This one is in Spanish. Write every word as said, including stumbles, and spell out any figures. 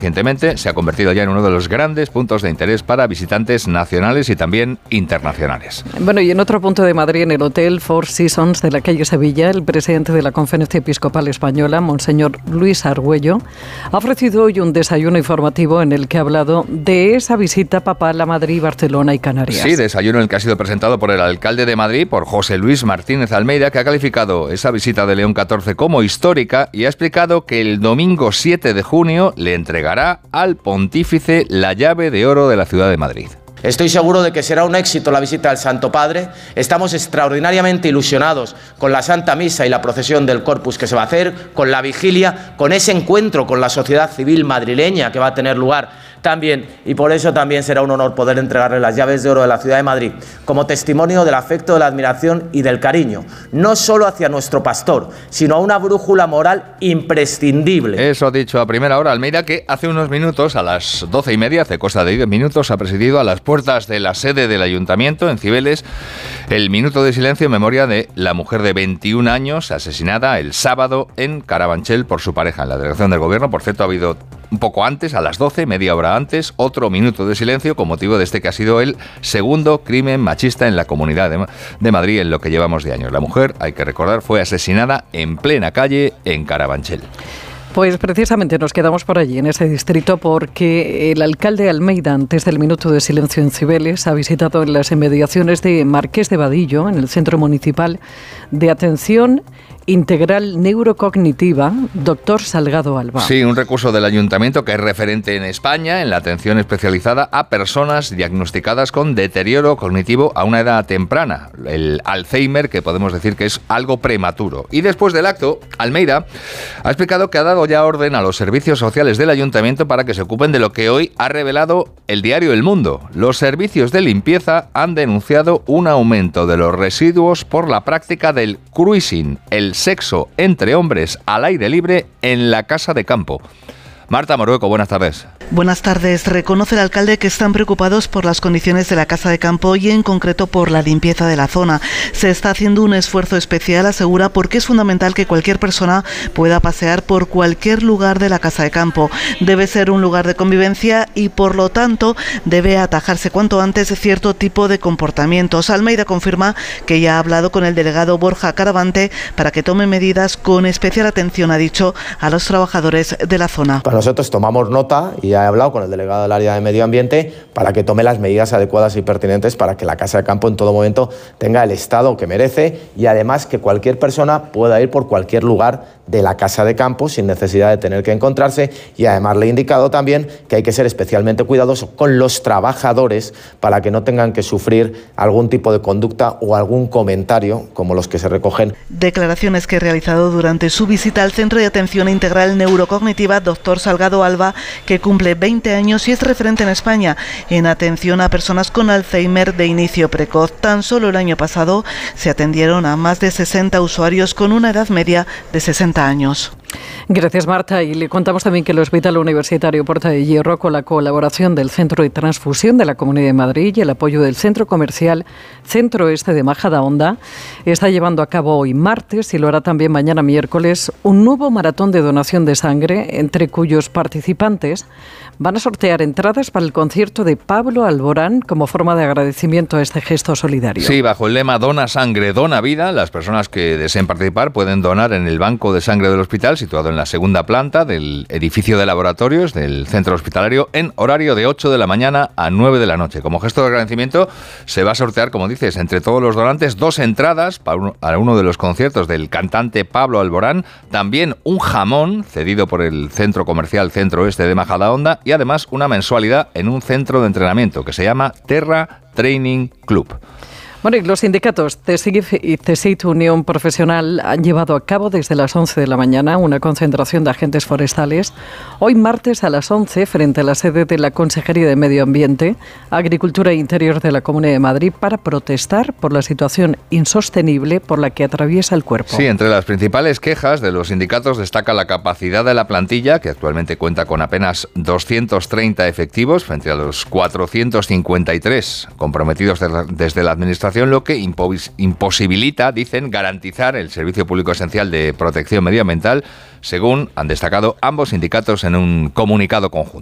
Recientemente se ha convertido ya en uno de los grandes puntos de interés para visitantes nacionales y también internacionales. Bueno, y en otro punto de Madrid, en el Hotel Four Seasons de la calle Sevilla, el presidente de la Conferencia Episcopal Española, Monseñor Luis Argüello, ha ofrecido hoy un desayuno informativo en el que ha hablado de esa visita papal a Madrid, Barcelona y Canarias. Sí, desayuno en el que ha sido presentado por el alcalde de Madrid, por José Luis Martínez Almeida, que ha calificado esa visita de León catorce como histórica y ha explicado que el domingo siete de junio le entregará al pontífice la llave de oro de la ciudad de Madrid. Estoy seguro de que será un éxito la visita del Santo Padre. Estamos extraordinariamente ilusionados con la Santa Misa y la procesión del Corpus que se va a hacer, con la vigilia, con ese encuentro con la sociedad civil madrileña que va a tener lugar también, y por eso también será un honor poder entregarle las llaves de oro de la ciudad de Madrid como testimonio del afecto, de la admiración y del cariño, no solo hacia nuestro pastor, sino a una brújula moral imprescindible. Eso ha dicho a primera hora Almeida, que hace unos minutos, a las doce y media, hace cosa de diez minutos, ha presidido a las puertas de la sede del Ayuntamiento, en Cibeles, el minuto de silencio en memoria de la mujer de veintiún años asesinada el sábado en Carabanchel por su pareja. En la delegación del Gobierno, por cierto, ha habido un poco antes, a las doce, media hora antes, otro minuto de silencio con motivo de este que ha sido el segundo crimen machista en la Comunidad de, de Madrid en lo que llevamos de años. La mujer, hay que recordar, fue asesinada en plena calle en Carabanchel. Pues precisamente nos quedamos por allí, en ese distrito, porque el alcalde Almeida, antes del minuto de silencio en Cibeles, ha visitado en las inmediaciones de Marqués de Vadillo, en el Centro Municipal de Atención Integral Neurocognitiva, doctor Salgado Alba. Sí, un recurso del Ayuntamiento que es referente en España en la atención especializada a personas diagnosticadas con deterioro cognitivo a una edad temprana, el Alzheimer, que podemos decir que es algo prematuro. Y después del acto, Almeida ha explicado que ha dado ya orden a los servicios sociales del Ayuntamiento para que se ocupen de lo que hoy ha revelado el diario El Mundo. Los servicios de limpieza han denunciado un aumento de los residuos por la práctica del cruising, el sexo entre hombres al aire libre en la casa de campo. Marta Morueco, buenas tardes. Buenas tardes. Reconoce el alcalde que están preocupados por las condiciones de la casa de campo y en concreto por la limpieza de la zona. Se está haciendo un esfuerzo especial, asegura, porque es fundamental que cualquier persona pueda pasear por cualquier lugar de la casa de campo. Debe ser un lugar de convivencia y por lo tanto debe atajarse cuanto antes cierto tipo de comportamientos. Almeida confirma que ya ha hablado con el delegado Borja Caravante para que tome medidas con especial atención, ha dicho, a los trabajadores de la zona. Nosotros tomamos nota y he hablado con el delegado del área de medio ambiente para que tome las medidas adecuadas y pertinentes para que la casa de campo en todo momento tenga el estado que merece y además que cualquier persona pueda ir por cualquier lugar de la casa de campo sin necesidad de tener que encontrarse, y además le he indicado también que hay que ser especialmente cuidadoso con los trabajadores para que no tengan que sufrir algún tipo de conducta o algún comentario como los que se recogen. Declaraciones que ha realizado durante su visita al Centro de Atención Integral Neurocognitiva doctor Salgado Alba, que cumple veinte años y es referente en España en atención a personas con Alzheimer de inicio precoz. Tan solo el año pasado se atendieron a más de sesenta usuarios con una edad media de sesenta años. Gracias, Marta. Y le contamos también que el Hospital Universitario Puerta de Hierro, con la colaboración del Centro de Transfusión de la Comunidad de Madrid y el apoyo del Centro Comercial Centro Este de Majadahonda, está llevando a cabo hoy martes y lo hará también mañana miércoles un nuevo maratón de donación de sangre, entre cuyos participantes van a sortear entradas para el concierto de Pablo Alborán como forma de agradecimiento a este gesto solidario. Sí, bajo el lema Dona Sangre, Dona Vida, las personas que deseen participar pueden donar en el banco de sangre del hospital, situado en la segunda planta del edificio de laboratorios del centro hospitalario, en horario de ocho de la mañana a nueve de la noche. Como gesto de agradecimiento se va a sortear, como dices, entre todos los donantes, dos entradas para uno, para uno de los conciertos del cantante Pablo Alborán, también un jamón cedido por el centro comercial Centro Este de Majadahonda y además una mensualidad en un centro de entrenamiento que se llama Terra Training Club. Bueno, y los sindicatos CESIF y CESIT Unión Profesional han llevado a cabo desde las once de la mañana una concentración de agentes forestales. Hoy martes a las once, frente a la sede de la Consejería de Medio Ambiente, Agricultura e Interior de la Comunidad de Madrid, para protestar por la situación insostenible por la que atraviesa el cuerpo. Sí, entre las principales quejas de los sindicatos destaca la capacidad de la plantilla, que actualmente cuenta con apenas doscientos treinta efectivos frente a los cuatrocientos cincuenta y tres comprometidos desde la Administración administración, lo que impos- imposibilita, dicen, garantizar el servicio público esencial de protección medioambiental, según han destacado ambos sindicatos en un comunicado conjunto.